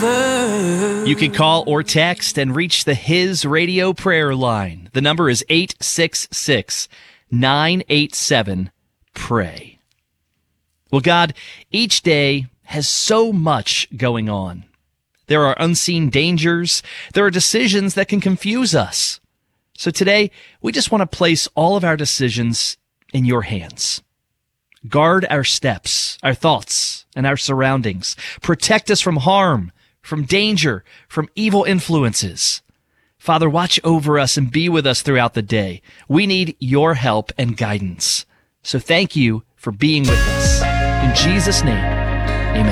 You can call or text and reach the His Radio prayer line. The number is 866-987-PRAY. Well, God, each day has so much going on. There are unseen dangers. There are decisions that can confuse us. So today, we just want to place all of our decisions in your hands. Guard our steps, our thoughts, and our surroundings. Protect us from harm, from danger, from evil influences. Father, watch over us and be with us throughout the day. We need your help and guidance. So thank you for being with us. In Jesus' name,